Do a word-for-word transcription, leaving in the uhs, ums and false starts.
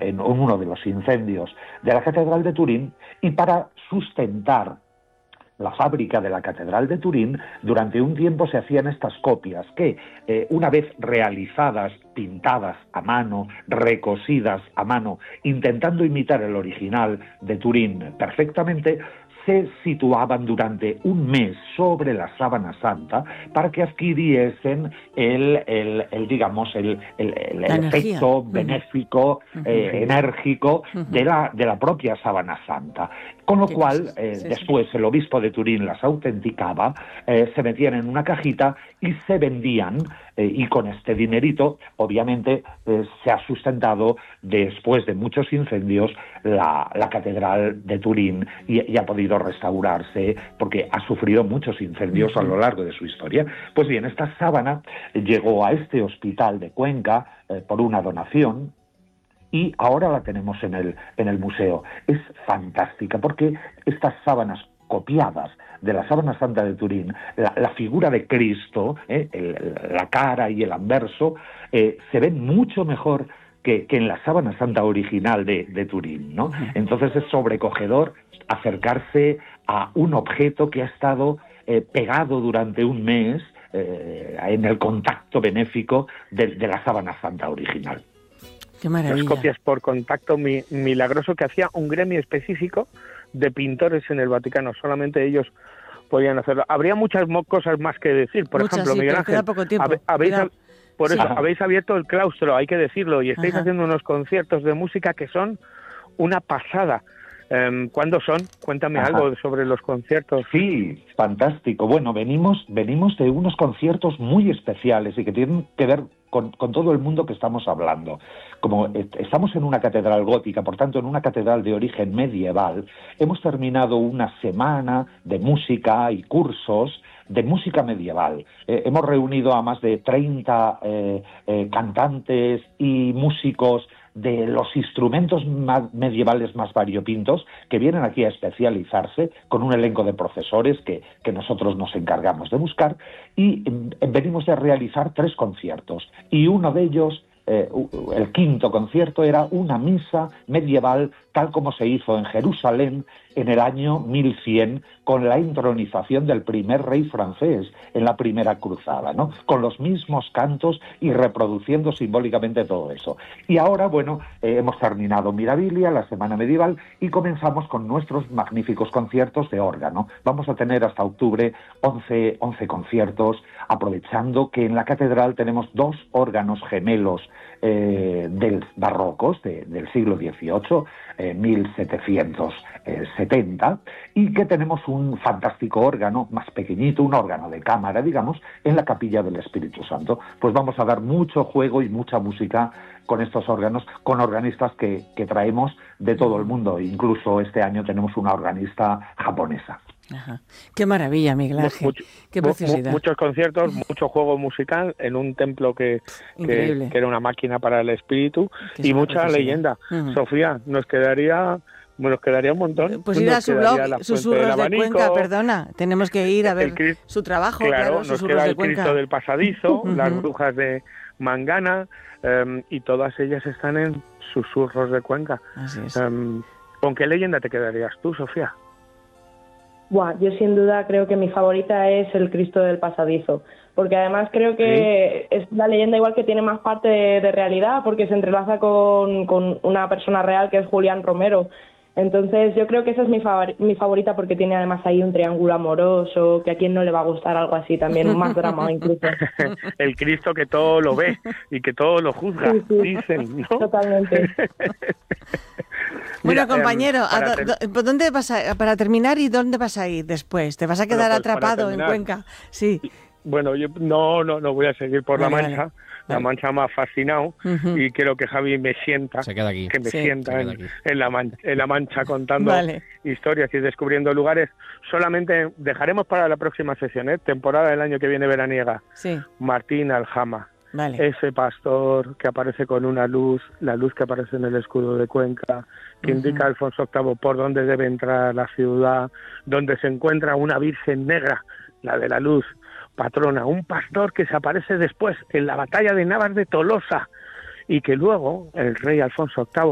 en uno de los incendios de la Catedral de Turín, y para sustentar la fábrica de la Catedral de Turín, durante un tiempo se hacían estas copias que, eh, una vez realizadas, pintadas a mano, recosidas a mano, intentando imitar el original de Turín perfectamente, se situaban durante un mes sobre la sábana santa para que adquiriesen el, el, el digamos, el, el, el, el efecto uh-huh. benéfico, uh-huh. eh, enérgico uh-huh. de la, de la propia sábana santa. Con lo cual, eh, sí, después sí. el obispo de Turín las autenticaba, eh, se metían en una cajita y se vendían, eh, y con este dinerito, obviamente, eh, se ha sustentado, después de muchos incendios, la, la Catedral de Turín, y, y ha podido restaurarse, porque ha sufrido muchos incendios uh-huh. a lo largo de su historia. Pues bien, esta sábana llegó a este hospital de Cuenca eh, por una donación, y ahora la tenemos en el, en el museo. Es fantástica, porque estas sábanas copiadas de la sábana santa de Turín, la, la figura de Cristo, eh, el, la cara y el anverso, eh, se ven mucho mejor que, que en la sábana santa original de, de Turín, ¿no? Entonces es sobrecogedor acercarse a un objeto que ha estado eh, pegado durante un mes eh, en el contacto benéfico de, de la sábana santa original. Qué maravilla. Las copias por contacto mi, milagroso que hacía un gremio específico de pintores en el Vaticano. Solamente ellos podían hacerlo. Habría muchas mo- cosas más que decir. Por Muchas, ejemplo, sí, Miguel Ángel, poco tiempo. habe, habéis, Queda... por sí. eso habéis abierto el claustro, hay que decirlo, y estáis Ajá. haciendo unos conciertos de música que son una pasada. Um, ¿Cuándo son? Cuéntame Ajá. algo sobre los conciertos. Sí, fantástico. Bueno, venimos, venimos de unos conciertos muy especiales y que tienen que ver con, con todo el mundo que estamos hablando. Como estamos en una catedral gótica, por tanto en una catedral de origen medieval, hemos terminado una semana de música y cursos de música medieval. Eh, hemos reunido a más de treinta eh, eh, cantantes y músicos de los instrumentos más medievales más variopintos, que vienen aquí a especializarse, con un elenco de profesores que, que nosotros nos encargamos de buscar, y eh, venimos de realizar tres conciertos, y uno de ellos, eh, el quinto concierto, era una misa medieval tal como se hizo en Jerusalén en el año mil cien, con la intronización del primer rey francés en la primera cruzada, ¿no? Con los mismos cantos y reproduciendo simbólicamente todo eso. Y ahora, bueno, eh, hemos terminado Mirabilia, la Semana Medieval, y comenzamos con nuestros magníficos conciertos de órgano. Vamos a tener hasta octubre once, once conciertos, aprovechando que en la catedral tenemos dos órganos gemelos eh, del barrocos, de, del siglo dieciocho, eh, mil setecientos setenta, y que tenemos un fantástico órgano más pequeñito, un órgano de cámara, digamos, en la Capilla del Espíritu Santo. Pues vamos a dar mucho juego y mucha música con estos órganos, con organistas que, que traemos de todo el mundo. Incluso este año tenemos una organista japonesa. Ajá. Qué maravilla, Miguel Ángel. Mucho, Qué preciosidad. Muchos conciertos, mucho juego musical en un templo que, que, que era una máquina para el espíritu, Qué y mucha preciosidad. Leyenda. Uh-huh. Sofía, nos quedaría... Bueno, nos quedaría un montón. Pues ir a su blog, Susurros de, de Cuenca, perdona. Tenemos que ir a ver Cristo, su trabajo, claro, claro nos Susurros queda de el Cuenca. Cristo del Pasadizo, uh-huh. las brujas de Mangana, um, y todas ellas están en Susurros de Cuenca. Así es. Um, ¿Con qué leyenda te quedarías tú, Sofía? Buah, yo sin duda creo que mi favorita es el Cristo del Pasadizo, porque además creo que ¿Sí? es la leyenda igual que tiene más parte de, de realidad, porque se entrelaza con, con una persona real que es Julián Romero. Entonces yo creo que esa es mi, favor- mi favorita, porque tiene además ahí un triángulo amoroso, que a quien no le va a gustar algo así también, más drama incluso. El Cristo que todo lo ve y que todo lo juzga, sí, sí. dicen, ¿no? Totalmente. Bueno, Mira, compañero, eh, ¿a do- ter- do- ¿dónde vas a, para terminar, y dónde vas a ir después? ¿Te vas a quedar bueno, pues atrapado en Cuenca? Sí. Bueno, yo no, no, no voy a seguir por vale, La Mancha. Vale. La Mancha me ha fascinado uh-huh. y quiero que Javi me sienta, se queda aquí. que me sí, sienta en, en, la man- en La Mancha contando vale. historias y descubriendo lugares. Solamente dejaremos para la próxima sesión, ¿eh? Temporada del año que viene veraniega. Sí. Martín Aljama, vale. ese pastor que aparece con una luz, la luz que aparece en el escudo de Cuenca, que uh-huh. indica a Alfonso octavo por dónde debe entrar la ciudad, donde se encuentra una Virgen negra, la de la luz, patrona, un pastor que se aparece después en la batalla de Navas de Tolosa, y que luego el rey Alfonso octavo